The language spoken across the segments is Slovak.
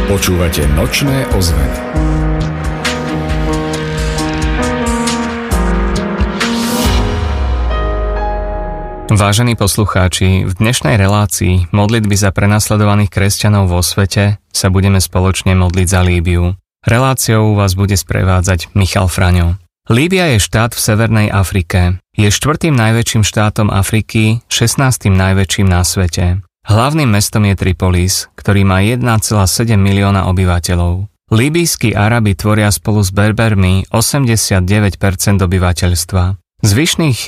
Počúvate Nočné ozveny. Vážení poslucháči, v dnešnej relácii modlitby za prenasledovaných kresťanov vo svete sa budeme spoločne modliť za Líbiu. Reláciou vás bude sprevádzať Michal Fraňo. Líbia je štát v Severnej Afrike. Je 4. najväčším štátom Afriky, 16. najväčším na svete. Hlavným mestom je Tripolis, ktorý má 1,7 milióna obyvateľov. Líbyjskí Arabi tvoria spolu s Berbermi 89% obyvateľstva. Zvyšných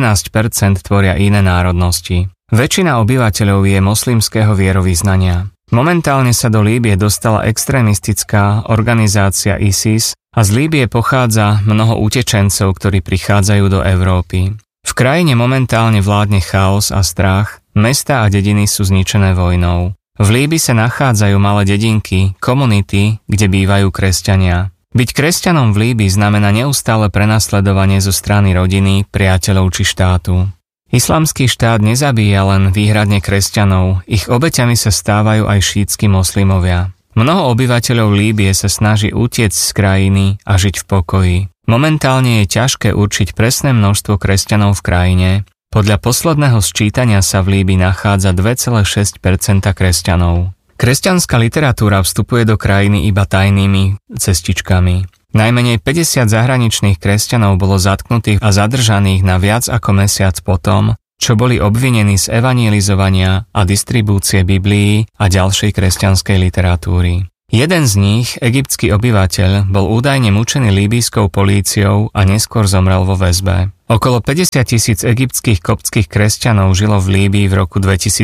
11% tvoria iné národnosti. Väčšina obyvateľov je moslimského vierovyznania. Momentálne sa do Líbie dostala extrémistická organizácia ISIS a z Líbie pochádza mnoho utečencov, ktorí prichádzajú do Európy. V krajine momentálne vládne chaos a strach, mestá a dediny sú zničené vojnou. V Líbii sa nachádzajú malé dedinky, komunity, kde bývajú kresťania. Byť kresťanom v Líbii znamená neustále prenasledovanie zo strany rodiny, priateľov či štátu. Islamský štát nezabíja len výhradne kresťanov, ich obeťami sa stávajú aj šítsky moslimovia. Mnoho obyvateľov Líbie sa snaží utiecť z krajiny a žiť v pokoji. Momentálne je ťažké určiť presné množstvo kresťanov v krajine. Podľa posledného sčítania sa v Líbii nachádza 2,6% kresťanov. Kresťanská literatúra vstupuje do krajiny iba tajnými cestičkami. Najmenej 50 zahraničných kresťanov bolo zatknutých a zadržaných na viac ako mesiac potom, čo boli obvinení z evanjelizovania a distribúcie Biblií a ďalšej kresťanskej literatúry. Jeden z nich, egyptský obyvateľ, bol údajne mučený líbyjskou políciou a neskôr zomrel vo väzbe. Okolo 50 000 egyptských koptských kresťanov žilo v Líbii v roku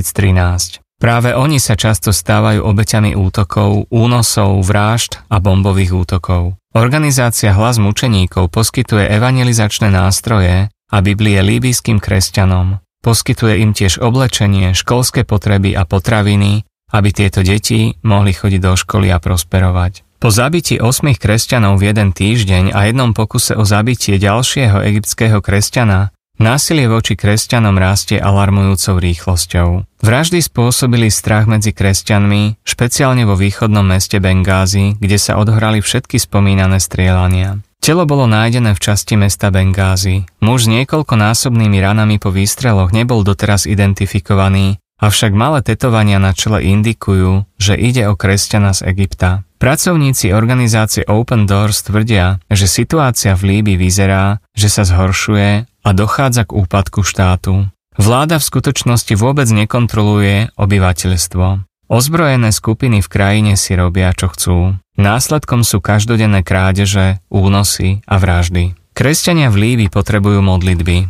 2013. Práve oni sa často stávajú obeťami útokov, únosov, vražd a bombových útokov. Organizácia Hlas mučeníkov poskytuje evangelizačné nástroje a Biblie líbyjským kresťanom. Poskytuje im tiež oblečenie, školské potreby a potraviny, aby tieto deti mohli chodiť do školy a prosperovať. Po zabití 8 kresťanov v jeden týždeň a jednom pokuse o zabitie ďalšieho egyptského kresťana, násilie voči kresťanom rastie alarmujúcou rýchlosťou. Vraždy spôsobili strach medzi kresťanmi, špeciálne vo východnom meste Bengázi, kde sa odohrali všetky spomínané strieľania. Telo bolo nájdené v časti mesta Bengázi. Muž s niekoľkonásobnými ranami po výstreloch nebol doteraz identifikovaný, avšak malé tetovania na čele indikujú, že ide o kresťana z Egypta. Pracovníci organizácie Open Doors tvrdia, že situácia v Líbii vyzerá, že sa zhoršuje a dochádza k úpadku štátu. Vláda v skutočnosti vôbec nekontroluje obyvateľstvo. Ozbrojené skupiny v krajine si robia, čo chcú. Následkom sú každodenné krádeže, únosy a vraždy. Kresťania v Líbii potrebujú modlitby.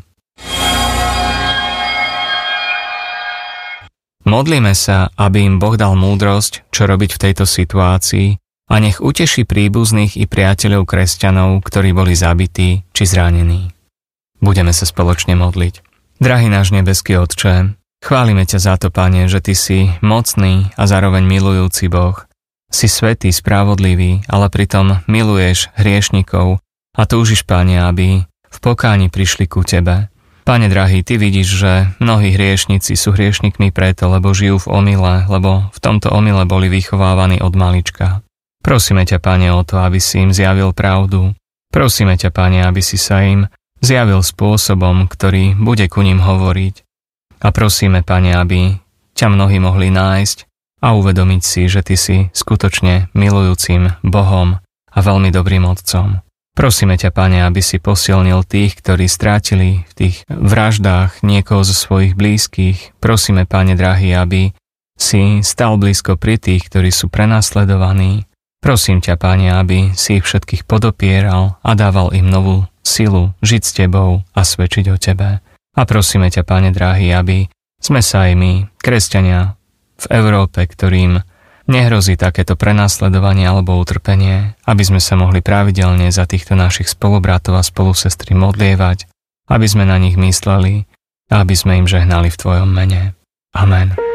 Modlíme sa, aby im Boh dal múdrosť, čo robiť v tejto situácii a nech uteší príbuzných i priateľov kresťanov, ktorí boli zabití či zranení. Budeme sa spoločne modliť. Drahý náš nebeský Otče, chválime ťa za to, Pane, že Ty si mocný a zároveň milujúci Boh. Si svätý, spravodlivý, ale pritom miluješ hriešnikov a túžiš, Pane, aby v pokáni prišli ku Tebe. Pane drahý, Ty vidíš, že mnohí hriešnici sú hriešnikmi preto, lebo žijú v omyle, lebo v tomto omyle boli vychovávaní od malička. Prosíme ťa, Pane, o to, aby si im zjavil pravdu. Prosíme ťa, Pane, aby si sa im zjavil spôsobom, ktorý bude ku ním hovoriť. A prosíme, Pane, aby ťa mnohí mohli nájsť a uvedomiť si, že Ty si skutočne milujúcim Bohom a veľmi dobrým Otcom. Prosíme ťa, Pane, aby si posilnil tých, ktorí strátili v tých vraždách niekoho zo svojich blízkych. Prosíme, Pane drahý, aby si stal blízko pri tých, ktorí sú prenasledovaní. Prosím ťa, Pane, aby si ich všetkých podopieral a dával im novú silu žiť s Tebou a svedčiť o Tebe. A prosíme ťa, Pane drahý, aby sme sa aj my, kresťania v Európe, ktorým nehrozí takéto prenasledovanie alebo utrpenie, aby sme sa mohli pravidelne za týchto našich spolubratov a spolusestry modlievať, aby sme na nich mysleli a aby sme im žehnali v Tvojom mene. Amen.